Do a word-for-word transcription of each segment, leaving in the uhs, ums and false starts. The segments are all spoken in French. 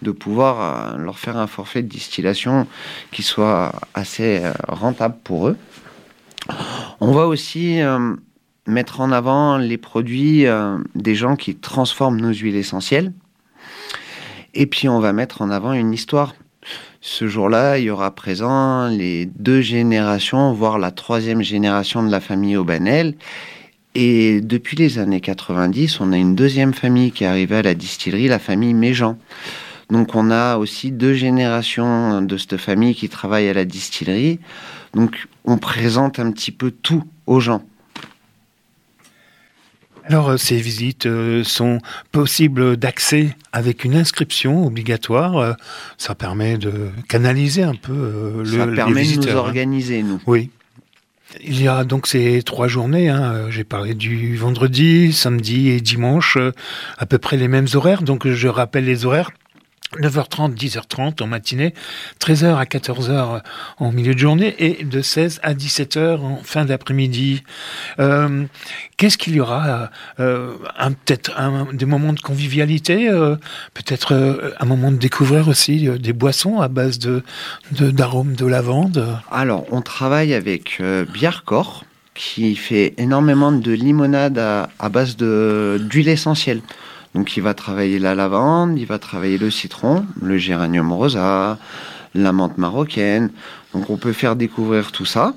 de pouvoir euh, leur faire un forfait de distillation qui soit assez euh, rentable pour eux. On va aussi euh, mettre en avant les produits euh, des gens qui transforment nos huiles essentielles. Et puis on va mettre en avant une histoire. Ce jour-là, il y aura présent les deux générations, voire la troisième génération de la famille Aubanel. Et depuis les années quatre-vingt-dix, on a une deuxième famille qui est arrivée à la distillerie, la famille Méjean. Donc on a aussi deux générations de cette famille qui travaillent à la distillerie. Donc on présente un petit peu tout aux gens. Alors, ces visites euh, sont possibles d'accès avec une inscription obligatoire. Euh, ça permet de canaliser un peu euh, le, ça permet les visiteurs. de nous organiser, hein. nous. Oui. Il y a donc ces trois journées. Hein. J'ai parlé du vendredi, samedi et dimanche, euh, à peu près les mêmes horaires. Donc, je rappelle les horaires. neuf heures trente, dix heures trente en matinée, treize heures à quatorze heures en milieu de journée et de seize à dix-sept heures en fin d'après-midi. Euh, qu'est-ce qu'il y aura euh, un, Peut-être un, des moments de convivialité, euh, peut-être euh, un moment de découvrir aussi euh, des boissons à base de, de, d'arômes de lavande. Alors, on travaille avec euh, Biarcor, qui fait énormément de limonade à, à base de, d'huile essentielle. Donc il va travailler la lavande, il va travailler le citron, le géranium rosa, la menthe marocaine. Donc on peut faire découvrir tout ça.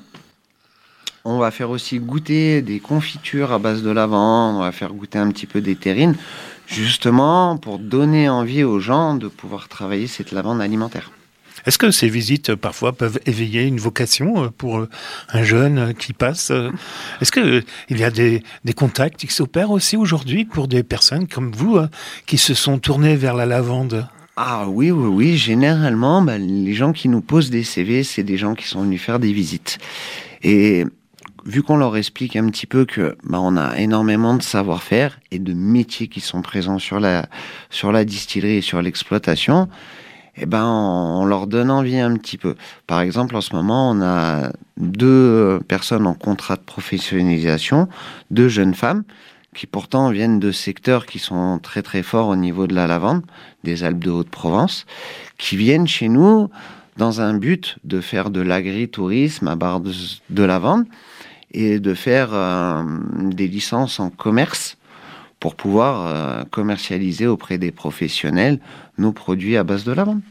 On va faire aussi goûter des confitures à base de lavande, on va faire goûter un petit peu des terrines, justement pour donner envie aux gens de pouvoir travailler cette lavande alimentaire. Est-ce que ces visites, parfois, peuvent éveiller une vocation pour un jeune qui passe ? Est-ce qu'il y a des, des contacts qui s'opèrent aussi aujourd'hui pour des personnes comme vous qui se sont tournées vers la lavande ? Ah oui, oui, oui. Généralement, bah, les gens qui nous posent des C V, c'est des gens qui sont venus faire des visites. Et vu qu'on leur explique un petit peu que bah, on a énormément de savoir-faire et de métiers qui sont présents sur la, sur la distillerie et sur l'exploitation, eh ben, on leur donne envie un petit peu. Par exemple, en ce moment, on a deux personnes en contrat de professionnalisation, deux jeunes femmes, qui pourtant viennent de secteurs qui sont très très forts au niveau de la lavande, des Alpes de Haute-Provence, qui viennent chez nous dans un but de faire de l'agritourisme à base de, de lavande et de faire euh, des licences en commerce pour pouvoir euh, commercialiser auprès des professionnels nos produits à base de lavande.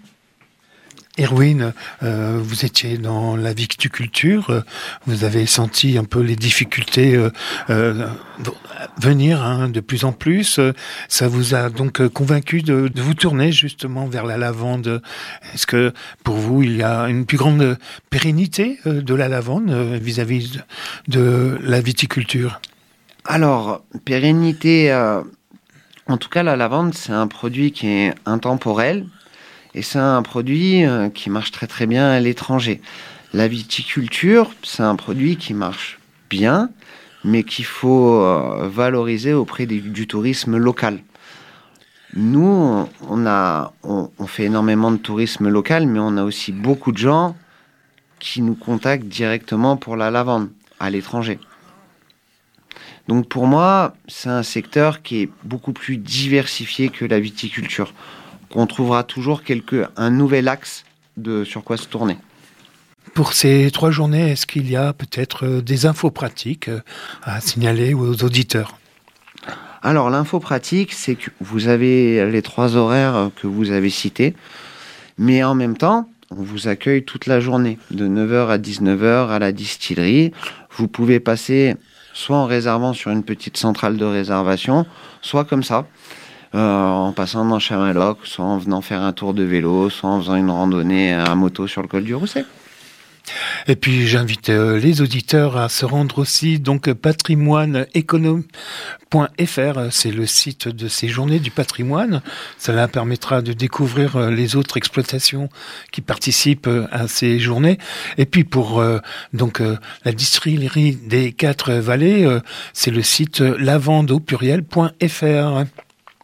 Erwin, euh, vous étiez dans la viticulture, euh, vous avez senti un peu les difficultés euh, euh, venir hein, de plus en plus. Ça vous a donc convaincu de, de vous tourner justement vers la lavande. Est-ce que pour vous, il y a une plus grande pérennité euh, de la lavande euh, vis-à-vis de, de la viticulture ? Alors, pérennité, euh, en tout cas la lavande, c'est un produit qui est intemporel. Et c'est un produit euh, qui marche très très bien à l'étranger. La viticulture, c'est un produit qui marche bien, mais qu'il faut euh, valoriser auprès des, du tourisme local. Nous, on, a, on, on fait énormément de tourisme local, mais on a aussi beaucoup de gens qui nous contactent directement pour la lavande à l'étranger. Donc pour moi, c'est un secteur qui est beaucoup plus diversifié que la viticulture. On trouvera toujours quelque, un nouvel axe de sur quoi se tourner. Pour ces trois journées, est-ce qu'il y a peut-être des infos pratiques à signaler aux auditeurs ? Alors, l'info pratique, c'est que vous avez les trois horaires que vous avez cités, mais en même temps, on vous accueille toute la journée, de neuf heures à dix-neuf heures à la distillerie. Vous pouvez passer soit en réservant sur une petite centrale de réservation, soit comme ça. Euh, en passant dans Chamalloc, soit en venant faire un tour de vélo, soit en faisant une randonnée à moto sur le col du Rousset. Et puis j'invite euh, les auditeurs à se rendre aussi donc patrimoine économe point f r, c'est le site de ces journées du patrimoine. Cela permettra de découvrir euh, les autres exploitations qui participent euh, à ces journées. Et puis pour euh, donc euh, la distillerie des Quatre Vallées, euh, c'est le site lavande au pluriel point f r.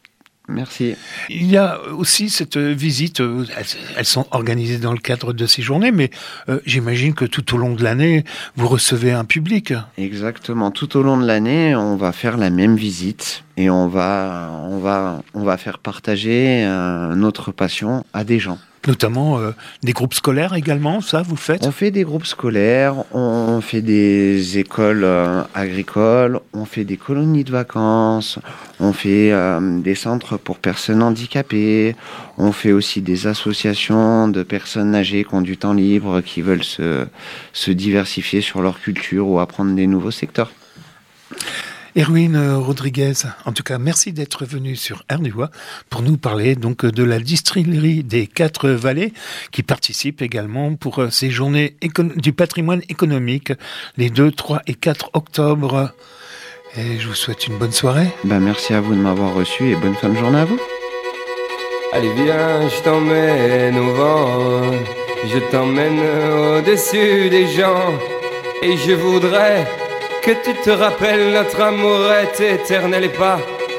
Merci. Il y a aussi cette visite, elles, elles sont organisées dans le cadre de ces journées, mais euh, j'imagine que tout au long de l'année, vous recevez un public. Exactement. Tout au long de l'année, on va faire la même visite et on va, on va, on va faire partager euh, notre passion à des gens. Notamment euh, des groupes scolaires également, ça vous faites ? On fait des groupes scolaires, on fait des écoles euh, agricoles, on fait des colonies de vacances, on fait euh, des centres pour personnes handicapées, on fait aussi des associations de personnes âgées qui ont du temps libre, qui veulent se, se diversifier sur leur culture ou apprendre des nouveaux secteurs. Erwin Rodriguez, en tout cas, merci d'être venu sur Air du Bois pour nous parler donc de la distillerie des Quatre Vallées qui participe également pour ces journées éco- du patrimoine économique les deux, trois et quatre octobre. Et je vous souhaite une bonne soirée. Ben, merci à vous de m'avoir reçu et bonne fin de journée à vous. Allez viens, je t'emmène au vent, je t'emmène au-dessus des gens et je voudrais que tu te rappelles, notre amour est éternel et pas